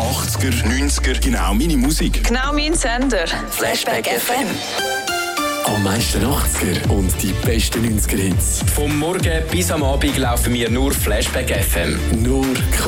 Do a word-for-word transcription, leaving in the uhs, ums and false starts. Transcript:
achtziger, neunziger, genau meine Musik. Genau mein Sender. Flashback F M. Am meisten achtziger und die besten neunziger Hits. Vom Morgen bis am Abend laufen wir nur Flashback F M. Nur